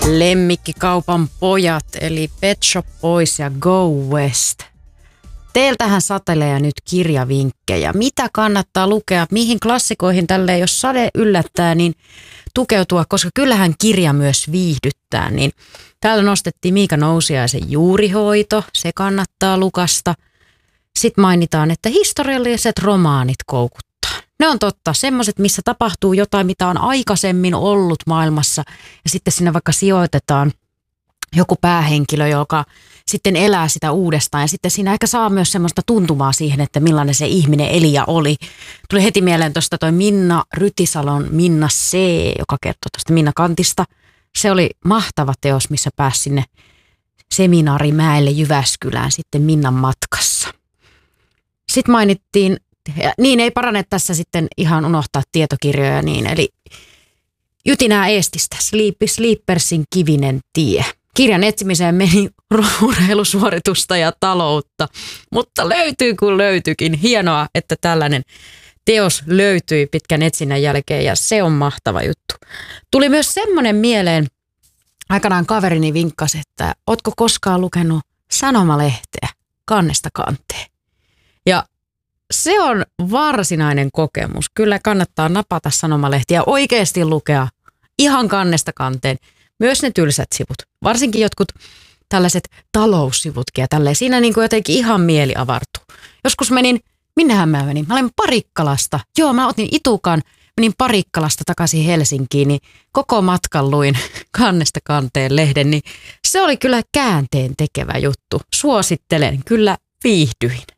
Lemmikkikaupan pojat eli Pet Shop Boys ja Go West. Teiltähän satelee nyt kirjavinkkejä. Mitä kannattaa lukea, mihin klassikoihin tälleen, jos sade yllättää, niin tukeutua, koska kyllähän kirja myös viihdyttää. Niin täällä nostettiin Miika Nousiaisen Juurihoito, se kannattaa lukasta. Sitten mainitaan, että historialliset romaanit koukuttaa. Ne on totta, semmoiset, missä tapahtuu jotain, mitä on aikaisemmin ollut maailmassa ja sitten sinne vaikka sijoitetaan joku päähenkilö, joka sitten elää sitä uudestaan ja sitten siinä ehkä saa myös semmoista tuntumaa siihen, että millainen se ihminen eli ja oli. Tuli heti mieleen tuosta toi Minna Rytisalon Minna C, joka kertoo tuosta Minna Kantista. Se oli mahtava teos, missä pääsi sinne Seminaarimäelle Jyväskylään sitten Minnan matkassa. Sitten mainittiin, niin ei parane tässä sitten ihan unohtaa tietokirjoja niin, eli Jytinää Eestistä, Sleepersin kivinen tie. Kirjan etsimiseen meni urheilusuoritusta ja taloutta, mutta löytyy kun löytyykin. Hienoa, että tällainen teos löytyi pitkän etsinnän jälkeen ja se on mahtava juttu. Tuli myös semmoinen mieleen, aikanaan kaverini vinkkasi, että ootko koskaan lukenut sanomalehteä kannesta kanteen. Ja se on varsinainen kokemus. Kyllä kannattaa napata sanomalehtiä ja oikeasti lukea ihan kannesta kanteen. Myös ne tylsät sivut. Varsinkin jotkut tällaiset taloussivutkin ja tälleen. Siinä niin kuin jotenkin ihan mieli avartuu. Joskus minnehän mä menin? Mä olin Parikkalasta. Joo, mä otin itukan, menin Parikkalasta takaisin Helsinkiin, niin koko matkan luin kannesta kanteen lehden. Niin se oli kyllä käänteen tekevä juttu. Suosittelen, kyllä viihdyin.